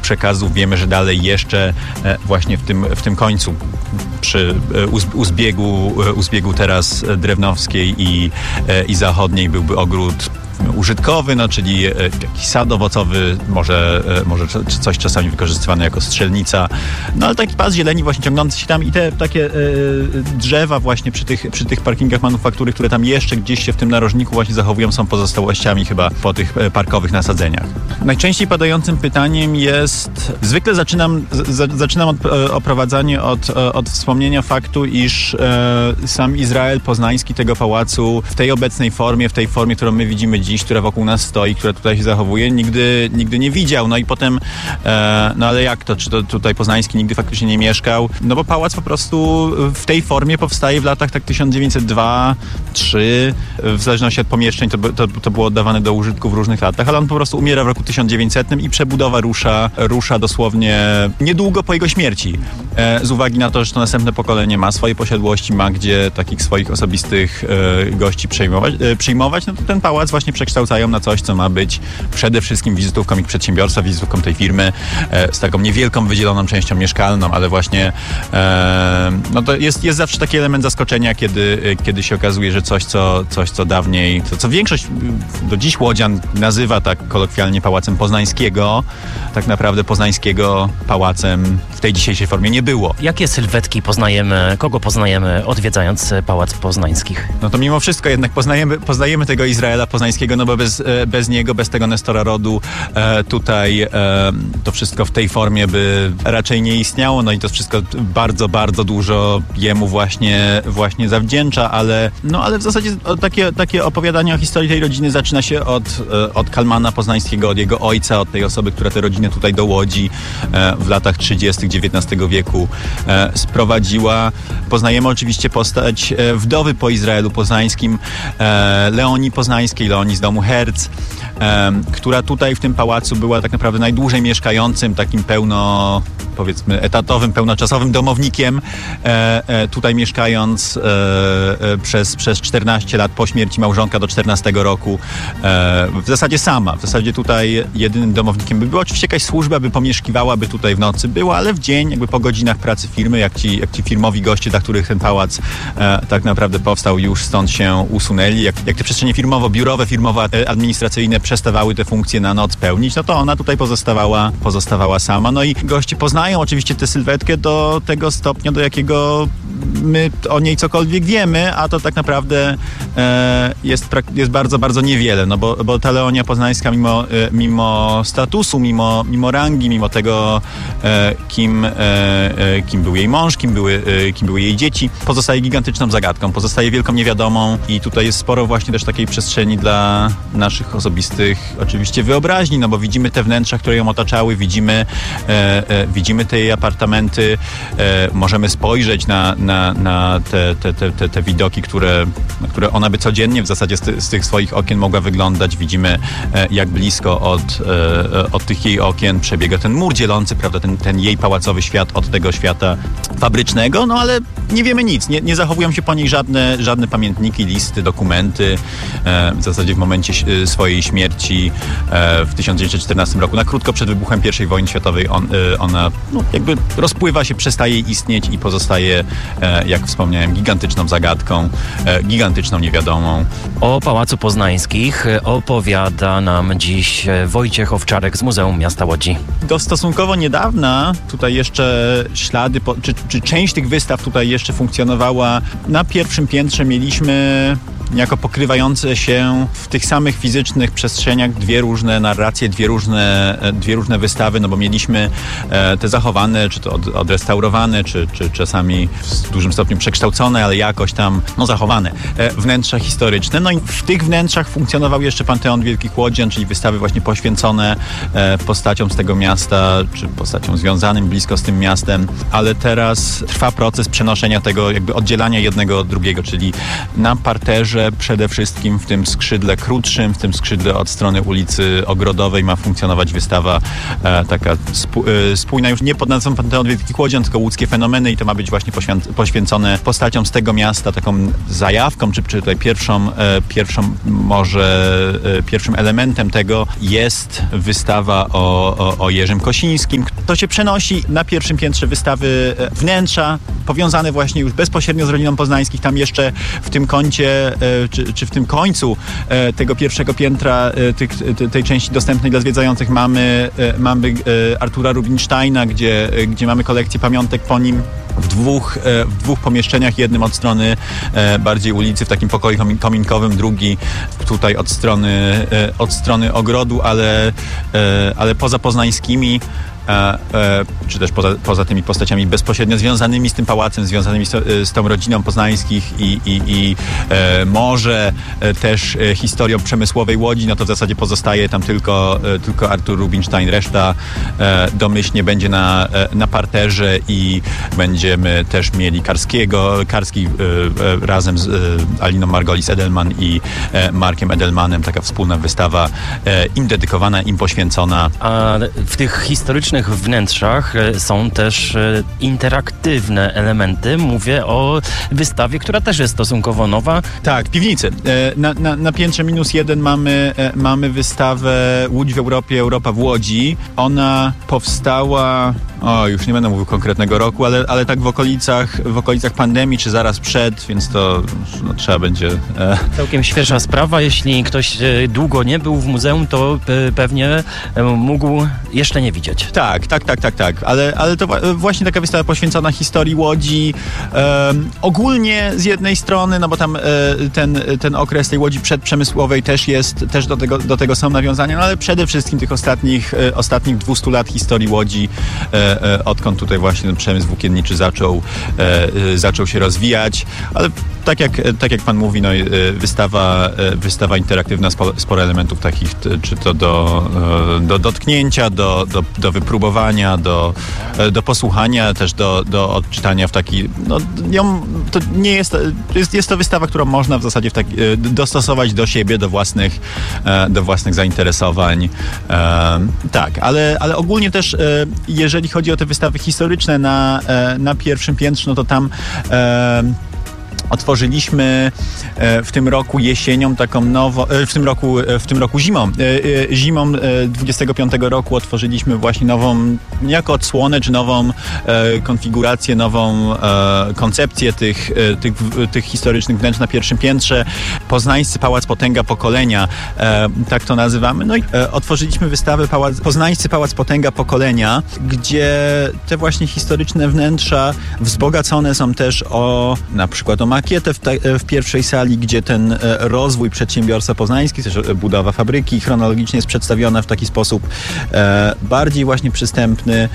przekazów. Wiemy, że dalej jeszcze właśnie w tym końcu przy u zbiegu teraz Drewnowskiej i Zachodniej byłby ogród użytkowy, czyli jakiś sad owocowy, może coś czasami wykorzystywane jako strzelnica, ale taki pas zieleni właśnie ciągnący się tam i te takie drzewa właśnie przy tych parkingach manufaktury, które tam jeszcze gdzieś się w tym narożniku właśnie zachowują, są pozostałościami chyba po tych parkowych nasadzeniach. Najczęściej padającym pytaniem jest, zwykle zaczynam oprowadzanie od wspomnienia faktu, iż sam Izrael Poznański tego pałacu w tej obecnej formie, którą my widzimy dziś, która wokół nas stoi, która tutaj się zachowuje, nigdy nie widział. No i potem, ale jak to? Czy to tutaj Poznański nigdy faktycznie nie mieszkał? No bo pałac po prostu w tej formie powstaje w latach 1902-1903, w zależności od pomieszczeń, to było oddawane do użytku w różnych latach, ale on po prostu umiera w roku 1900 i przebudowa rusza dosłownie niedługo po jego śmierci. Z uwagi na to, że to następne pokolenie ma swoje posiadłości, ma gdzie takich swoich osobistych gości przyjmować, no to ten pałac właśnie przekształcają na coś, co ma być przede wszystkim wizytówką ich przedsiębiorstwa, wizytówką tej firmy, z taką niewielką wydzieloną częścią mieszkalną, ale właśnie no to jest zawsze taki element zaskoczenia, kiedy się okazuje, że coś, co dawniej, co większość do dziś łodzian nazywa tak kolokwialnie Pałacem Poznańskiego, tak naprawdę Poznańskiego pałacem w tej dzisiejszej formie nie było. Jakie sylwetki kogo poznajemy odwiedzając Pałac Poznańskich? No to mimo wszystko jednak poznajemy tego Izraela Poznańskiego, no bo bez niego, bez tego Nestora rodu tutaj to wszystko w tej formie by raczej nie istniało, no i to wszystko bardzo, bardzo dużo jemu właśnie zawdzięcza, ale w zasadzie takie opowiadanie o historii tej rodziny zaczyna się od Kalmana Poznańskiego, od jego ojca, od tej osoby, która tę rodzinę tutaj do Łodzi w latach 30. XIX wieku sprowadziła. Poznajemy oczywiście postać wdowy po Izraelu Poznańskim, Leonii Poznańskiej, Leonii z domu Herz, która tutaj w tym pałacu była tak naprawdę najdłużej mieszkającym, takim powiedzmy etatowym, pełnoczasowym domownikiem, tutaj mieszkając przez 14 lat po śmierci małżonka do 14 roku, w zasadzie sama. W zasadzie tutaj jedynym domownikiem by była oczywiście jakaś służba, by pomieszkiwała, by tutaj w nocy była, ale w dzień, jakby po godzinach pracy firmy, jak ci firmowi goście, dla których ten pałac tak naprawdę powstał, już stąd się usunęli, jak te przestrzenie firmowo-biurowe, firmowo-administracyjne przestawały te funkcje na noc pełnić, no to ona tutaj pozostawała sama. No i goście poznają oczywiście tę sylwetkę do tego stopnia, do jakiego my o niej cokolwiek wiemy, a to tak naprawdę jest bardzo, bardzo niewiele, no bo ta Leonia Poznańska mimo statusu, mimo rangi, mimo tego, kim był jej mąż, kim były jej dzieci, pozostaje gigantyczną zagadką, pozostaje wielką niewiadomą i tutaj jest sporo właśnie też takiej przestrzeni dla naszych osobistych oczywiście wyobraźni, no bo widzimy te wnętrza, które ją otaczały, widzimy te jej apartamenty, możemy spojrzeć na te widoki, które ona by codziennie w zasadzie z tych swoich okien mogła wyglądać. Widzimy, jak blisko od tych jej okien przebiega ten mur dzielący, prawda, ten jej pałacowy świat od tego świata fabrycznego, no ale nie wiemy nic. Nie zachowują się po niej żadne pamiętniki, listy, dokumenty. W zasadzie w momencie swojej śmierci w 1914 roku, na krótko przed wybuchem I wojny światowej, ona jakby rozpływa się, przestaje istnieć i pozostaje, jak wspomniałem, gigantyczną zagadką, gigantyczną niewiadomą. O Pałacu Poznańskich opowiada nam dziś Wojciech Owczarek z Muzeum Miasta Łodzi. Do stosunkowo niedawna tutaj jeszcze ślady, czy część tych wystaw tutaj jeszcze funkcjonowała. Na pierwszym piętrze mieliśmy niejako pokrywające się w tych samych fizycznych przestrzeniach dwie różne narracje, dwie różne wystawy, no bo mieliśmy te zachowane, czy to odrestaurowane, czy czasami w dużym stopniu przekształcone, ale jakoś tam zachowane wnętrza historyczne. No i w tych wnętrzach funkcjonował jeszcze Panteon Wielkich Łodzian, czyli wystawy właśnie poświęcone postaciom z tego miasta, czy postaciom związanym blisko z tym miastem, ale teraz trwa proces przenoszenia tego, jakby oddzielania jednego od drugiego, czyli na parterze parterze przede wszystkim, w tym skrzydle krótszym, w tym skrzydle od strony ulicy Ogrodowej ma funkcjonować wystawa taka spójna, już nie pod nazwą Panteon Wielkich Łodzian, tylko Łódzkie fenomeny i to ma być właśnie poświęcone postaciom z tego miasta, taką zajawką, czy tutaj pierwszym elementem tego jest wystawa o Jerzym Kosińskim. To się przenosi na pierwszym piętrze wystawy wnętrza, powiązane właśnie już bezpośrednio z rodziną Poznańskich. Tam jeszcze w tym kącie, czy w tym końcu tego pierwszego piętra tej części dostępnej dla zwiedzających mamy Artura Rubinsteina, gdzie mamy kolekcję pamiątek po nim w dwóch pomieszczeniach, jednym od strony bardziej ulicy, w takim pokoju kominkowym, drugi tutaj od strony ogrodu, ale poza poznańskimi, czy też poza tymi postaciami bezpośrednio związanymi z tym pałacem, związanymi z tą rodziną Poznańskich i może też historią przemysłowej Łodzi, no to w zasadzie pozostaje tam tylko Artur Rubinstein. Reszta domyślnie będzie na parterze i będziemy też mieli Karski razem z Aliną Margolis-Edelman i Markiem Edelmanem, taka wspólna wystawa im dedykowana, im poświęcona. A w tych historycznych wnętrzach są też interaktywne elementy. Mówię o wystawie, która też jest stosunkowo nowa. Tak, piwnicy. Na piętrze -1 mamy wystawę Łódź w Europie, Europa w Łodzi. Ona powstała, już nie będę mówił konkretnego roku, ale tak w okolicach pandemii, czy zaraz przed, więc to trzeba będzie... Całkiem świeża sprawa. Jeśli ktoś długo nie był w muzeum, to pewnie mógł jeszcze nie widzieć. Tak, ale to właśnie taka wystawa poświęcona historii Łodzi. Ogólnie z jednej strony, no bo tam ten okres tej Łodzi przedprzemysłowej też do tego są nawiązania, no ale przede wszystkim tych ostatnich 200 lat historii Łodzi, odkąd tutaj właśnie ten przemysł włókienniczy zaczął się rozwijać, ale tak jak pan mówi, no, wystawa interaktywna, sporo elementów takich, czy to do dotknięcia, do wypróbowania, do posłuchania, też do odczytania w taki, no to nie jest to wystawa, którą można w zasadzie dostosować do siebie, do własnych zainteresowań. Tak, ale ogólnie też jeżeli chodzi o te wystawy historyczne na pierwszym piętrze, no to tam otworzyliśmy w tym roku jesienią taką w tym roku zimą 25 roku otworzyliśmy właśnie nową, niejako odsłonę, czy nową konfigurację, nową koncepcję tych historycznych wnętrz na pierwszym piętrze. Poznańscy Pałac Potęga Pokolenia, tak to nazywamy. No i otworzyliśmy wystawę Poznańscy Pałac Potęga Pokolenia, gdzie te właśnie historyczne wnętrza wzbogacone są też na przykład o makietę w pierwszej sali, gdzie ten rozwój przedsiębiorstwa poznański, też budowa fabryki chronologicznie jest przedstawiona w taki sposób bardziej właśnie przystępny.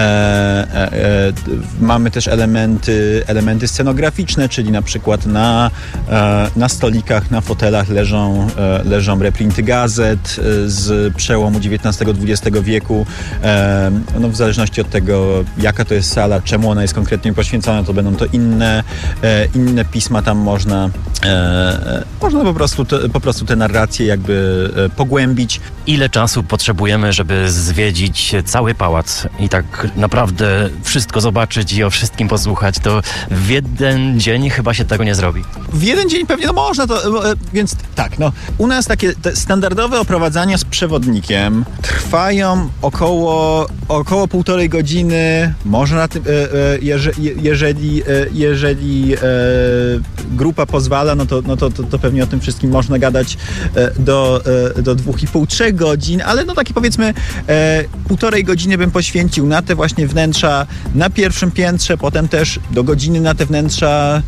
Mamy też elementy scenograficzne, czyli na przykład na stolikach, na fotelach leżą reprinty gazet z przełomu XIX-XX wieku. No w zależności od tego, jaka to jest sala, czemu ona jest konkretnie poświęcona, to będą to inne pisma, tam można po prostu te narracje jakby pogłębić. Ile czasu potrzebujemy, żeby zwiedzić cały pałac i tak naprawdę wszystko zobaczyć i o wszystkim posłuchać? To w jeden dzień chyba się tego nie zrobi. W jeden dzień pewnie można, więc tak, u nas takie standardowe oprowadzania z przewodnikiem trwają około 1,5 godziny. Można, jeżeli grupa pozwala, to pewnie o tym wszystkim można gadać do 2,5-3 godzin, ale takie powiedzmy 1,5 godziny bym poświęcił na te właśnie wnętrza na pierwszym piętrze, potem też do godziny na te wnętrza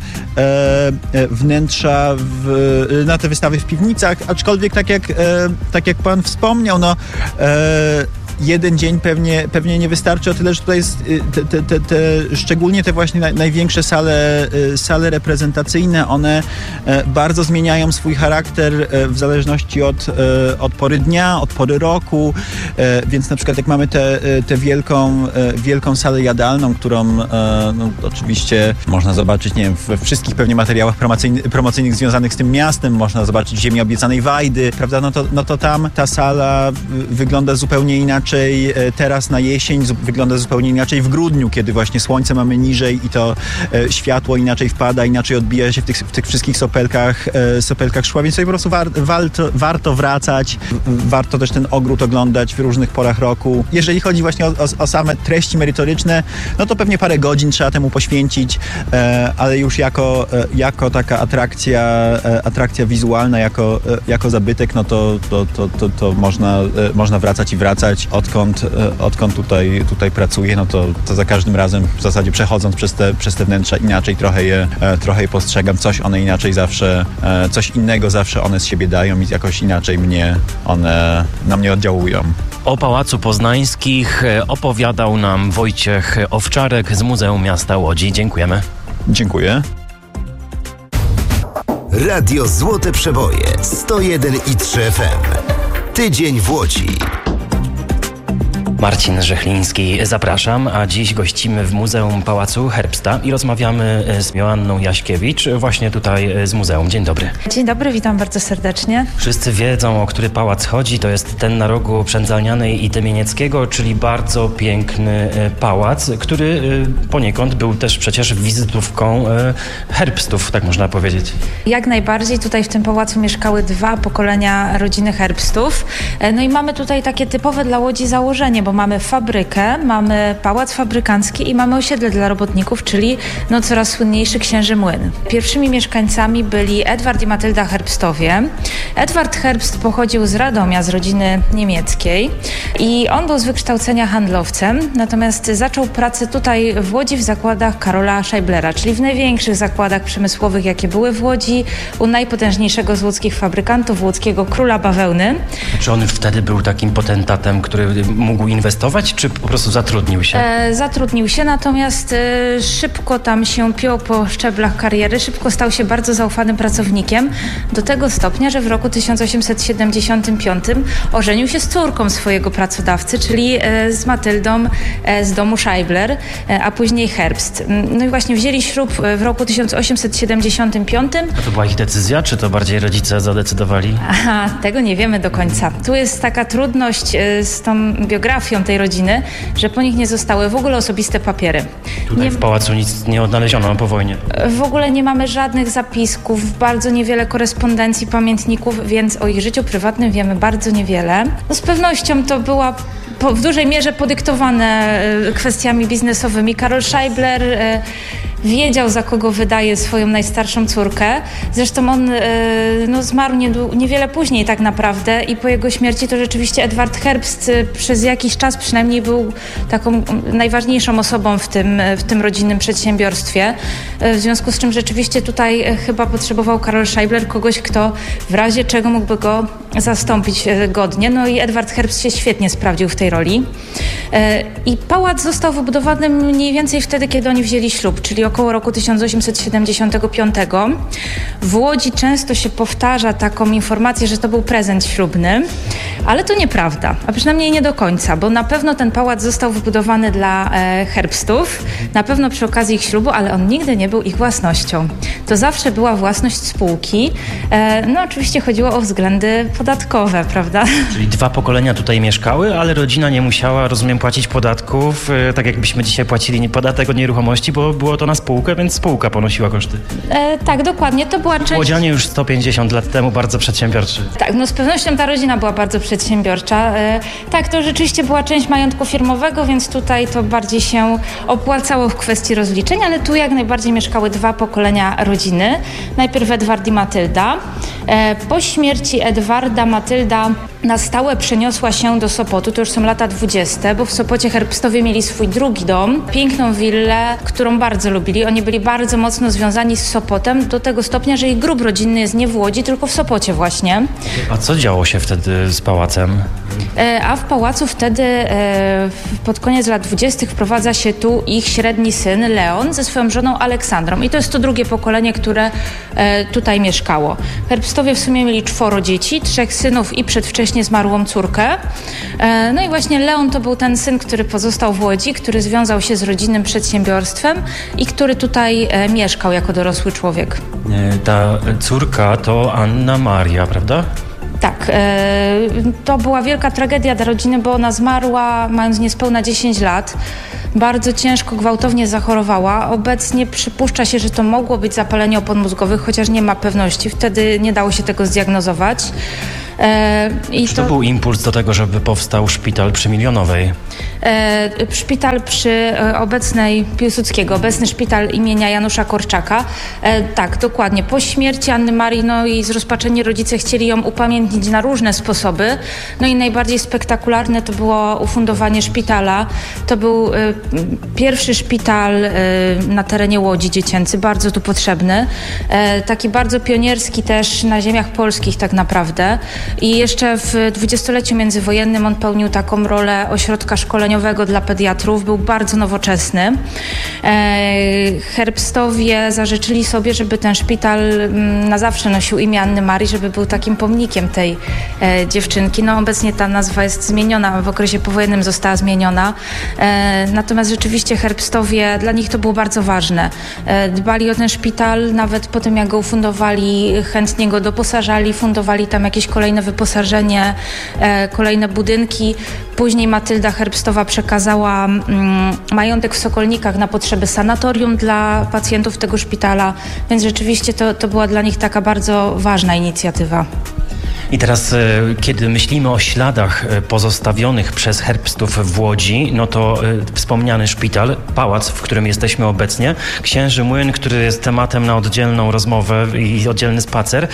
na te wystawy w piwnicach, aczkolwiek tak jak pan wspomniał, jeden dzień pewnie nie wystarczy, o tyle, że tutaj jest szczególnie te właśnie największe sale reprezentacyjne, one bardzo zmieniają swój charakter w zależności od pory dnia, od pory roku, więc na przykład jak mamy tę wielką salę jadalną, którą no, oczywiście można zobaczyć, nie wiem, we wszystkich pewnie materiałach promocyjnych związanych z tym miastem, można zobaczyć Ziemię Obiecanej Wajdy, prawda, no to tam ta sala wygląda zupełnie inaczej teraz na jesień, wygląda zupełnie inaczej w grudniu, kiedy właśnie słońce mamy niżej i to światło inaczej wpada, inaczej odbija się w tych wszystkich sopelkach szkła, więc sobie po prostu warto wracać, warto też ten ogród oglądać w różnych porach roku. Jeżeli chodzi właśnie o same treści merytoryczne, no to pewnie parę godzin trzeba temu poświęcić, ale już jako taka atrakcja wizualna, jako zabytek, no to można wracać i wracać. Odkąd tutaj pracuję, no to za każdym razem w zasadzie przechodząc przez te wnętrza inaczej trochę je postrzegam. Coś innego zawsze one z siebie dają i jakoś inaczej na mnie oddziałują. O Pałacu Poznańskich opowiadał nam Wojciech Owczarek z Muzeum Miasta Łodzi. Dziękujemy. Dziękuję. Radio Złote Przeboje 101,3 FM. Tydzień w Łodzi. Marcin Rzechliński, zapraszam, a dziś gościmy w Muzeum Pałacu Herbsta i rozmawiamy z Joanną Jaśkiewicz właśnie tutaj z muzeum. Dzień dobry. Dzień dobry, witam bardzo serdecznie. Wszyscy wiedzą, o który pałac chodzi. To jest ten na rogu Przędzalnianej i Tymienieckiego, czyli bardzo piękny pałac, który poniekąd był też przecież wizytówką Herbstów, tak można powiedzieć. Jak najbardziej. Tutaj w tym pałacu mieszkały 2 pokolenia rodziny Herbstów. No i mamy tutaj takie typowe dla Łodzi założenie, bo mamy fabrykę, mamy pałac fabrykancki i mamy osiedle dla robotników, czyli coraz słynniejszy Księży Młyn. Pierwszymi mieszkańcami byli Edward i Matylda Herbstowie. Edward Herbst pochodził z Radomia, z rodziny niemieckiej i on był z wykształcenia handlowcem, natomiast zaczął pracę tutaj w Łodzi w zakładach Karola Scheiblera, czyli w największych zakładach przemysłowych, jakie były w Łodzi, u najpotężniejszego z łódzkich fabrykantów, łódzkiego Króla Bawełny. Czy on już wtedy był takim potentatem, który mógł inwestować, czy po prostu zatrudnił się? Zatrudnił się, natomiast szybko tam się piął po szczeblach kariery, szybko stał się bardzo zaufanym pracownikiem, do tego stopnia, że w roku 1875 ożenił się z córką swojego pracodawcy, czyli z Matyldą z domu Scheibler, a później Herbst. No i właśnie wzięli ślub w roku 1875. A to była ich decyzja, czy to bardziej rodzice zadecydowali? Aha, tego nie wiemy do końca. Tu jest taka trudność z tą biografią tej rodziny, że po nich nie zostały w ogóle osobiste papiery. Tutaj w pałacu nic nie odnaleziono po wojnie. W ogóle nie mamy żadnych zapisków, bardzo niewiele korespondencji, pamiętników, więc o ich życiu prywatnym wiemy bardzo niewiele. No z pewnością to była w dużej mierze podyktowane kwestiami biznesowymi. Karol Scheibler wiedział, za kogo wydaje swoją najstarszą córkę. Zresztą on zmarł niewiele później tak naprawdę i po jego śmierci to rzeczywiście Edward Herbst przez jakiś czas przynajmniej był taką najważniejszą osobą w tym rodzinnym przedsiębiorstwie. W związku z czym rzeczywiście tutaj chyba potrzebował Karol Scheibler kogoś, kto w razie czego mógłby go zastąpić godnie. No i Edward Herbst się świetnie sprawdził w tej roli. I pałac został wybudowany mniej więcej wtedy, kiedy oni wzięli ślub, czyli około roku 1875. W Łodzi często się powtarza taką informację, że to był prezent ślubny, ale to nieprawda, a przynajmniej nie do końca, bo na pewno ten pałac został wybudowany dla Herbstów, na pewno przy okazji ich ślubu, ale on nigdy nie był ich własnością. To zawsze była własność spółki. No oczywiście chodziło o względy podatkowe, prawda? Czyli 2 pokolenia tutaj mieszkały, ale rodzina nie musiała, rozumiem, płacić podatków, tak jakbyśmy dzisiaj płacili podatek od nieruchomości, bo było to na spółkę, więc spółka ponosiła koszty. Tak, dokładnie. To była część... Łodzianie już 150 lat temu bardzo przedsiębiorczy. Tak, no z pewnością ta rodzina była bardzo przedsiębiorcza. Tak, to rzeczywiście była część majątku firmowego, więc tutaj to bardziej się opłacało w kwestii rozliczeń, ale tu jak najbardziej mieszkały 2 pokolenia rodziny. Najpierw Edward i Matylda. Po śmierci Edwarda Matylda na stałe przeniosła się do Sopotu, to już są lata 20, bo w Sopocie Herbstowie mieli swój drugi dom, piękną willę, którą bardzo lubili. Oni byli bardzo mocno związani z Sopotem, do tego stopnia, że ich grób rodzinny jest nie w Łodzi, tylko w Sopocie właśnie. A co działo się wtedy z pałacem? A w pałacu wtedy pod koniec lat 20. wprowadza się tu ich średni syn Leon ze swoją żoną Aleksandrą. I to jest to drugie pokolenie, które tutaj mieszkało. Herbstowie w sumie mieli 4 dzieci, 3 synów i przedwcześnie zmarłą córkę. No i właśnie Leon to był ten syn, który pozostał w Łodzi, który związał się z rodzinnym przedsiębiorstwem i który tutaj mieszkał jako dorosły człowiek. Ta córka to Anna Maria, prawda? Tak, to była wielka tragedia dla rodziny, bo ona zmarła mając niespełna 10 lat. Bardzo ciężko, gwałtownie zachorowała. Obecnie przypuszcza się, że to mogło być zapalenie opon mózgowych, chociaż nie ma pewności. Wtedy nie dało się tego zdiagnozować. Czy to był impuls do tego, żeby powstał szpital przy Milionowej? Szpital przy obecnej Piłsudskiego, obecny szpital imienia Janusza Korczaka. Tak, dokładnie. Po śmierci Anny Marii, no i zrozpaczeni rodzice chcieli ją upamiętnić na różne sposoby. No i najbardziej spektakularne to było ufundowanie szpitala. To był pierwszy szpital na terenie Łodzi dziecięcy, bardzo tu potrzebny. Taki bardzo pionierski też na ziemiach polskich tak naprawdę. I jeszcze w 20-leciu międzywojennym on pełnił taką rolę ośrodka szkoleniowego dla pediatrów. Był bardzo nowoczesny. Herbstowie zażyczyli sobie, żeby ten szpital na zawsze nosił imię Anny Marii, żeby był takim pomnikiem tej dziewczynki. No obecnie ta nazwa jest zmieniona, w okresie powojennym została zmieniona. Natomiast rzeczywiście herbstowie, dla nich to było bardzo ważne. Dbali o ten szpital, nawet po tym jak go ufundowali, chętnie go doposażali, fundowali tam jakieś kolejne wyposażenie, kolejne budynki. Później Matylda Herbstowa przekazała majątek w Sokolnikach na potrzeby sanatorium dla pacjentów tego szpitala, więc rzeczywiście to była dla nich taka bardzo ważna inicjatywa. I teraz, kiedy myślimy o śladach pozostawionych przez herbstów w Łodzi, no to wspomniany szpital, pałac, w którym jesteśmy obecnie, Księży Młyn, który jest tematem na oddzielną rozmowę i oddzielny spacer,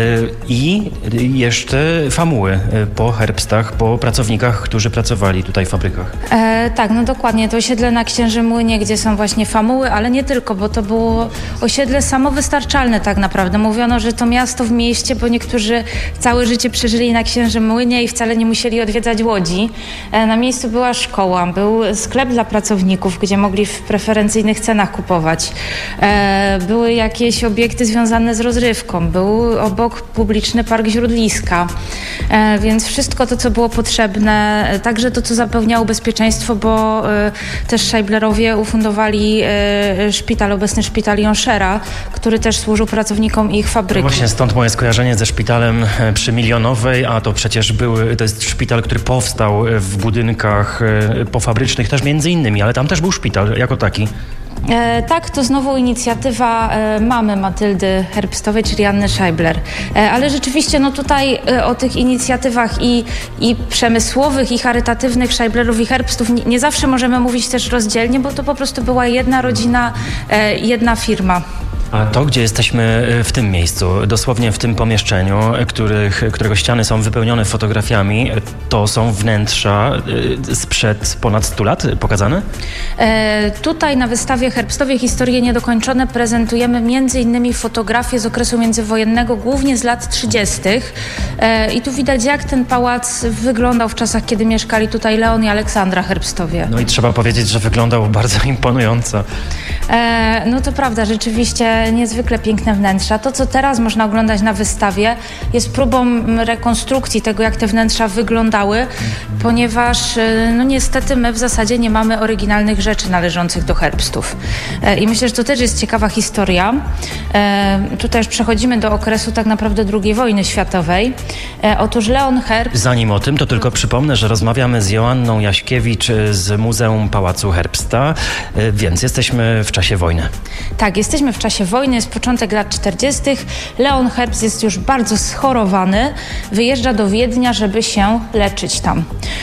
i jeszcze famuły po herbstach, po pracownikach, którzy pracowali tutaj w fabrykach. Tak, no dokładnie. To osiedle na Księży Młynie, gdzie są właśnie famuły, ale nie tylko, bo to było osiedle samowystarczalne tak naprawdę. Mówiono, że to miasto w mieście, bo niektórzy całe życie przeżyli na Księży Młynie i wcale nie musieli odwiedzać Łodzi. Na miejscu była szkoła, był sklep dla pracowników, gdzie mogli w preferencyjnych cenach kupować. Były jakieś obiekty związane z rozrywką, był obok publiczny park Źródliska, więc wszystko to, co było potrzebne, także to, co zapewniało bezpieczeństwo, bo też Scheiblerowie ufundowali szpital, obecny szpital Jonszera, który też służył pracownikom ich fabryki. No właśnie stąd moje skojarzenie ze szpitalem przy Milionowej, a to przecież to jest szpital, który powstał w budynkach pofabrycznych też między innymi, ale tam też był szpital jako taki. Tak, to znowu inicjatywa mamy Matyldy Herbstowej, czyli Anny Scheibler. Ale rzeczywiście no tutaj o tych inicjatywach i przemysłowych, i charytatywnych Scheiblerów i Herbstów nie zawsze możemy mówić też rozdzielnie, bo to po prostu była jedna rodzina, jedna firma. A to, gdzie jesteśmy w tym miejscu, dosłownie w tym pomieszczeniu, którego ściany są wypełnione fotografiami, to są wnętrza sprzed ponad 100 lat pokazane? Tutaj na wystawie Herbstowie Historie Niedokończone prezentujemy m.in. fotografie z okresu międzywojennego, głównie z lat 30. I tu widać, jak ten pałac wyglądał w czasach, kiedy mieszkali tutaj Leon i Aleksandra Herbstowie. No i trzeba powiedzieć, że wyglądał bardzo imponująco. No to prawda, rzeczywiście niezwykle piękne wnętrza. To, co teraz można oglądać na wystawie, jest próbą rekonstrukcji tego, jak te wnętrza wyglądały, ponieważ no niestety my w zasadzie nie mamy oryginalnych rzeczy należących do Herbstów. I myślę, że to też jest ciekawa historia. Tutaj już przechodzimy do okresu tak naprawdę II wojny światowej. Otóż Leon Herbst... Zanim o tym, to tylko przypomnę, że rozmawiamy z Joanną Jaśkiewicz z Muzeum Pałacu Herbsta, więc jesteśmy w czasie wojny. Tak, jesteśmy w czasie wojny, jest początek lat 40. Leon Herbst jest już bardzo schorowany, wyjeżdża do Wiednia, żeby się leczyć tam.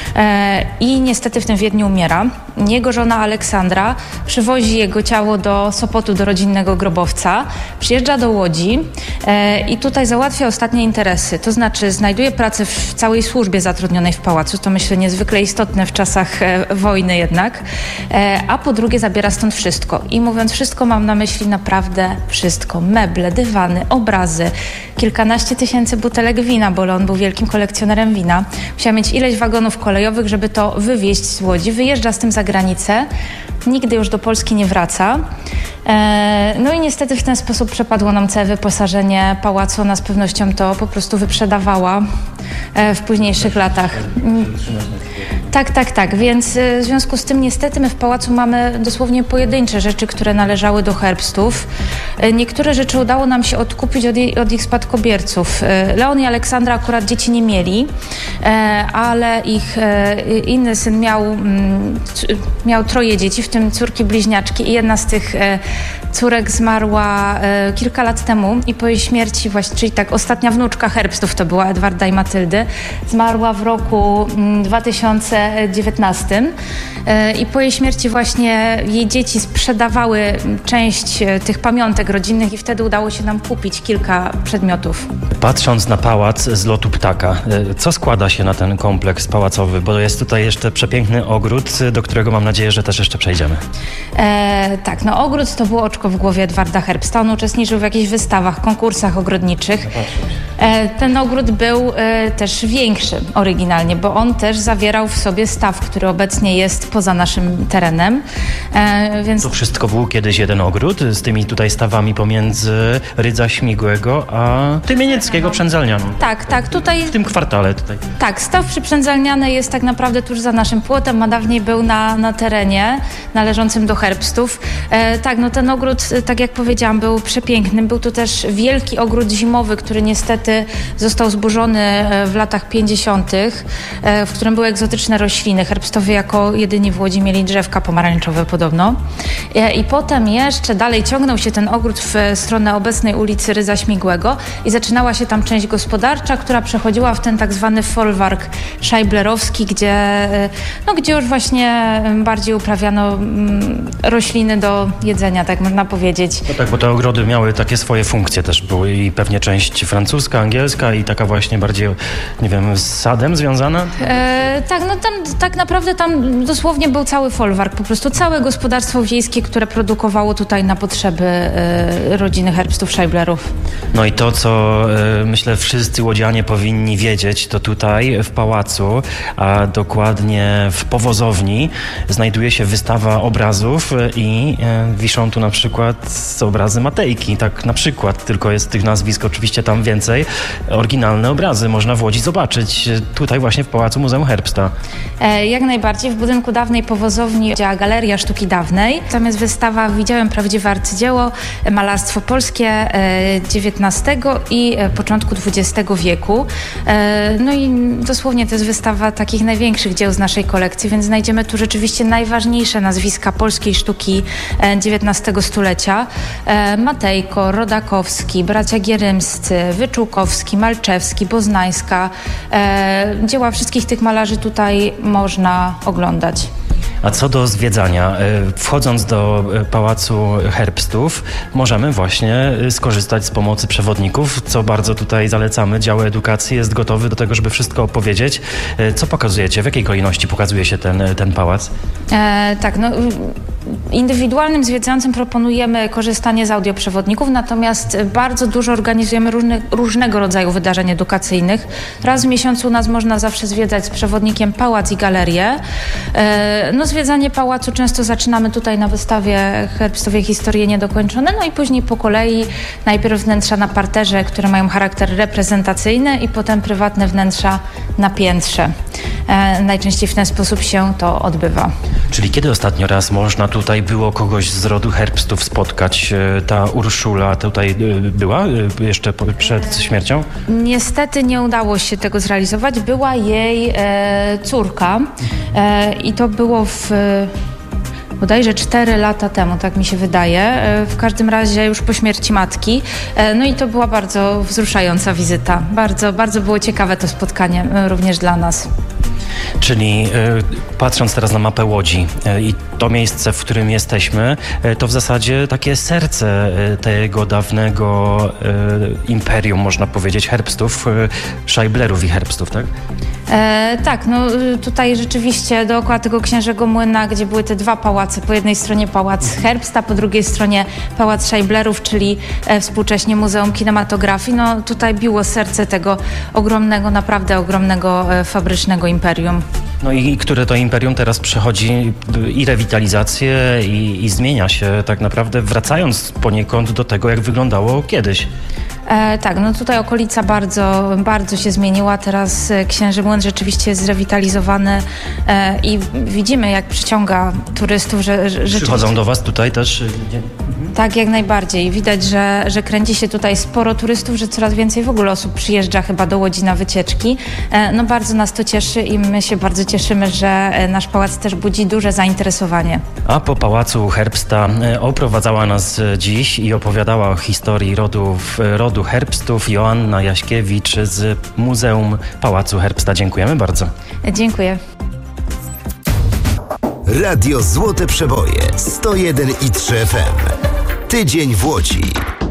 I niestety w tym Wiedniu umiera. Jego żona Aleksandra przywozi jego ciało do Sopotu, do rodzinnego grobowca, przyjeżdża do Łodzi i tutaj załatwia ostatnie interesy, to znaczy znajduje pracę w całej służbie zatrudnionej w pałacu, to myślę niezwykle istotne w czasach wojny jednak, a po drugie zabiera stąd wszystko i mówiąc wszystko, mam na myśli naprawdę wszystko. Meble, dywany, obrazy, kilkanaście tysięcy butelek wina, bo Leon był wielkim kolekcjonerem wina. Musiał mieć ileś wagonów kolejowych, żeby to wywieźć z Łodzi. Wyjeżdża z tym za granicę. Nigdy już do Polski nie wraca. No i niestety w ten sposób przepadło nam całe wyposażenie pałacu. Ona z pewnością to po prostu wyprzedawała w późniejszych latach. Tak. Więc w związku z tym niestety my w pałacu mamy dosłownie pojedyncze rzeczy, które należały do Herbstów. Niektóre rzeczy udało nam się odkupić od ich spadkobierców. Leon i Aleksandra akurat dzieci nie mieli, ale ich inny syn miał 3 dzieci, w tym córki bliźniaczki i jedna z tych córek zmarła kilka lat temu i po jej śmierci właśnie, czyli tak ostatnia wnuczka Herbstów to była Edwarda i Matyldy, zmarła w roku 2019 i po jej śmierci właśnie jej dzieci sprzedawały część tych pamiątek rodzinnych i wtedy udało się nam kupić kilka przedmiotów. Patrząc na pałac z lotu ptaka, co składa się na ten kompleks pałacowy? Bo jest tutaj jeszcze przepiękny ogród, do którego mam nadzieję, że też jeszcze przejdziemy. Tak, ogród to było oczko w głowie Edwarda Herbsta. On uczestniczył w jakichś wystawach, konkursach ogrodniczych. Ten ogród był też większy oryginalnie, bo on też zawierał w sobie staw, który obecnie jest poza naszym terenem. Więc... To wszystko był kiedyś jeden ogród z tymi tutaj stawami pomiędzy Rydza Śmigłego a Tymienieckiego Przędzalnianu. Tak, tutaj... W tym kwartale tutaj. Tak, staw przy Przędzalnianej jest tak naprawdę tuż za naszym płotem, a dawniej był na terenie należącym do Herbstów. Ten ogród, tak jak powiedziałam, był przepiękny. Był tu też wielki ogród zimowy, który niestety został zburzony w latach 50., w którym były egzotyczne rośliny. Herbstowie jako jedyni w Łodzi mieli drzewka pomarańczowe podobno. I potem jeszcze dalej ciągnął się ten ogród w stronę obecnej ulicy Rydza Śmigłego i zaczynała się tam część gospodarcza, która przechodziła w ten tak zwany folwark szajblerowski, gdzie już właśnie bardziej uprawiano rośliny do jedzenia, tak można powiedzieć. No tak, bo te ogrody miały takie swoje funkcje też. Były i pewnie część francuska, angielska i taka właśnie bardziej, nie wiem, z sadem związana? Tak naprawdę tam dosłownie był cały folwark, po prostu całe gospodarstwo wiejskie, które produkowało tutaj na potrzeby rodziny Herbstów Szajblerów. No i to, co myślę wszyscy łodzianie powinni wiedzieć, to tutaj w pałacu, a dokładnie w powozowni znajduje się wystawa obrazów i wiszą tu na przykład obrazy Matejki, tak na przykład, tylko jest tych nazwisk oczywiście tam więcej. Oryginalne obrazy można w Łodzi zobaczyć tutaj właśnie w Pałacu Muzeum Herbsta. Jak najbardziej. W budynku dawnej powozowni działa Galeria Sztuki Dawnej. Tam jest wystawa Widziałem prawdziwe arcydzieło, malarstwo polskie XIX i początku XX wieku. No i dosłownie to jest wystawa takich największych dzieł z naszej kolekcji, więc znajdziemy tu rzeczywiście najważniejsze nazwiska polskiej sztuki XIX stulecia. Matejko, Rodakowski, bracia Gierymscy, Wyczółkowski, Malczewski, Boznańska. Dzieła wszystkich tych malarzy tutaj można oglądać. A co do zwiedzania, wchodząc do Pałacu Herbstów, możemy właśnie skorzystać z pomocy przewodników, co bardzo tutaj zalecamy. Dział edukacji jest gotowy do tego, żeby wszystko opowiedzieć. Co pokazujecie? W jakiej kolejności pokazuje się ten pałac? Indywidualnym zwiedzającym proponujemy korzystanie z audioprzewodników, natomiast bardzo dużo organizujemy różnego rodzaju wydarzeń edukacyjnych. Raz w miesiącu u nas można zawsze zwiedzać z przewodnikiem pałac i galerię. Zwiedzanie pałacu często zaczynamy tutaj na wystawie Herbstowie Historie Niedokończone, no i później po kolei najpierw wnętrza na parterze, które mają charakter reprezentacyjny i potem prywatne wnętrza na piętrze. Najczęściej w ten sposób się to odbywa. Czyli kiedy ostatnio raz można tutaj było kogoś z rodu Herbstów spotkać? Ta Urszula tutaj była jeszcze przed śmiercią? Niestety nie udało się tego zrealizować. Była jej córka i to było bodajże 4 lata temu, tak mi się wydaje. W każdym razie już po śmierci matki. No i to była bardzo wzruszająca wizyta. Bardzo, bardzo było ciekawe to spotkanie również dla nas. Czyli patrząc teraz na mapę Łodzi i to miejsce, w którym jesteśmy, to w zasadzie takie serce tego dawnego imperium, można powiedzieć, Herbstów, Scheiblerów i Herbstów, tak? Tak, no tutaj rzeczywiście dookoła tego Księżego Młyna, gdzie były te dwa pałace, po jednej stronie pałac Herbsta, po drugiej stronie pałac Scheiblerów, czyli współcześnie Muzeum Kinematografii, no tutaj biło serce tego ogromnego, naprawdę ogromnego fabrycznego imperium. No i które to imperium teraz przechodzi i rewitalizację i zmienia się tak naprawdę, wracając poniekąd do tego, jak wyglądało kiedyś. Tak, no tutaj okolica bardzo, bardzo się zmieniła. Teraz Księży Młyn rzeczywiście jest zrewitalizowany i widzimy, jak przyciąga turystów, że Przychodzą do was tutaj też? Tak, jak najbardziej. Widać, że kręci się tutaj sporo turystów, że coraz więcej w ogóle osób przyjeżdża chyba do Łodzi na wycieczki. No bardzo nas to cieszy i my się bardzo cieszymy, że nasz pałac też budzi duże zainteresowanie. A po pałacu Herbsta oprowadzała nas dziś i opowiadała o historii rodu Herbstów Joanna Jaśkiewicz z Muzeum Pałacu Herbsta. Dziękujemy bardzo. Dziękuję. Radio Złote Przeboje 101,3 FM. Tydzień w Łodzi.